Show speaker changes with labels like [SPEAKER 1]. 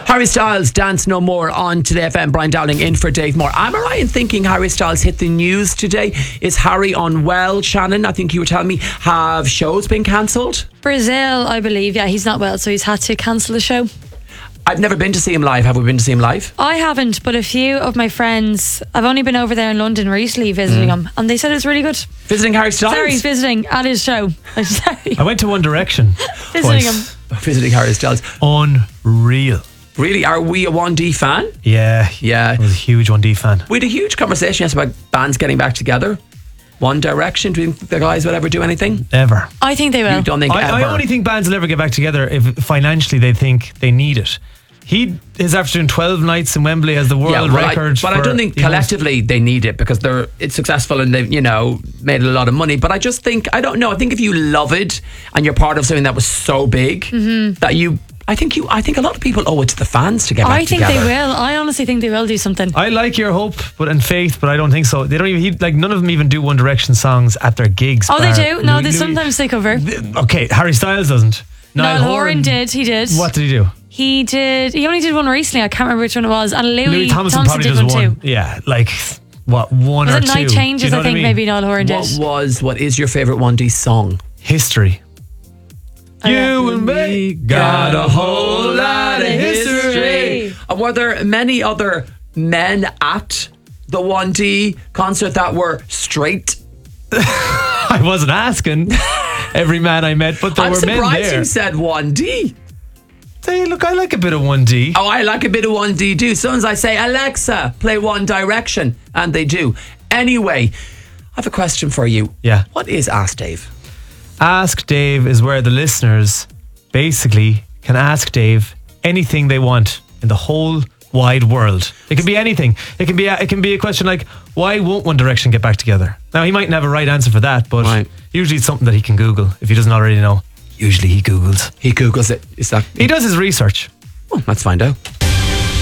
[SPEAKER 1] Harry Styles, Dance No More on Today FM. Brian Dowling in for Dave Moore. Am I right in thinking Harry Styles hit the news today? Is Harry unwell, Shannon? I think you were telling me. Have shows been cancelled?
[SPEAKER 2] Brazil, I believe. Yeah, he's not well, so he's had to cancel the show.
[SPEAKER 1] I've never been to see him live. Have we been to see him live?
[SPEAKER 2] I haven't, but a few of my friends, I've only been over there in London recently visiting him, and they said it's really good.
[SPEAKER 1] Visiting Harry Styles?
[SPEAKER 2] Sorry, visiting at his show. I'm sorry.
[SPEAKER 3] I went to One Direction.
[SPEAKER 2] Visiting
[SPEAKER 3] twice.
[SPEAKER 2] him.
[SPEAKER 1] Visiting Harry Styles.
[SPEAKER 3] Unreal.
[SPEAKER 1] Really? Are we a 1D fan?
[SPEAKER 3] Yeah.
[SPEAKER 1] Yeah.
[SPEAKER 3] I was a huge 1D fan.
[SPEAKER 1] We had a huge conversation yesterday about bands getting back together. One Direction. Do you think the guys will ever do anything?
[SPEAKER 3] Ever.
[SPEAKER 2] I think they will.
[SPEAKER 1] You don't think ever?
[SPEAKER 3] I only think bands will ever get back together if financially they think they need it. He is after doing 12 nights in Wembley as the world record.
[SPEAKER 1] But I don't think collectively they need it because it's successful and they've, made a lot of money. But I just think, I don't know, I think if you love it and you're part of something that was so big that I think a lot of people owe it to the fans to get back together.
[SPEAKER 2] I think they will. I honestly think they will do something.
[SPEAKER 3] I like your hope and faith, but I don't think so. They don't even none of them even do One Direction songs at their gigs.
[SPEAKER 2] Oh, they do? No, sometimes they cover.
[SPEAKER 3] Okay, Harry Styles doesn't.
[SPEAKER 2] Niall Horan did. He did.
[SPEAKER 3] What did he do?
[SPEAKER 2] He did. He only did one recently. I can't remember which one it was. And Louis Thompson
[SPEAKER 3] probably
[SPEAKER 2] did
[SPEAKER 3] does
[SPEAKER 2] one too.
[SPEAKER 3] Yeah, like what, one
[SPEAKER 2] was
[SPEAKER 3] or
[SPEAKER 2] it
[SPEAKER 3] two?
[SPEAKER 2] Night Changes? I think maybe Niall Horan did.
[SPEAKER 1] What is your favourite 1D song?
[SPEAKER 3] History. You and me got a whole lot of history.
[SPEAKER 1] Were there many other men at the 1D concert that were straight?
[SPEAKER 3] I wasn't asking every man I met, but there were men there.
[SPEAKER 1] I'm surprised you said 1D.
[SPEAKER 3] Hey, look, I like a bit of 1D.
[SPEAKER 1] Oh, I like a bit of 1D too. Sometimes I say, Alexa, play One Direction, and they do. Anyway, I have a question for you.
[SPEAKER 3] Yeah.
[SPEAKER 1] What is Ask Dave?
[SPEAKER 3] Ask Dave is where the listeners basically can ask Dave anything they want in the whole wide world. It can be anything. It can be a question like, why won't One Direction get back together? Now, he mightn't have a right answer for that, but usually it's something that he can Google if he doesn't already know. Usually he Googles.
[SPEAKER 1] He Googles it. Is that?
[SPEAKER 3] He does his research.
[SPEAKER 1] Oh, let's find out.